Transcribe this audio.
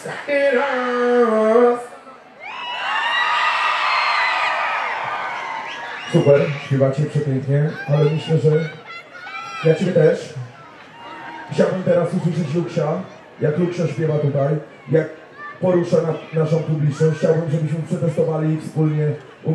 ostatni raz. Super, śpiewacie przepięknie, ale myślę, że ja Ciebie też. Chciałbym teraz usłyszeć Luksia, jak Luksia śpiewa tutaj, jak porusza naszą publiczność. Chciałbym, żebyśmy przetestowali wspólnie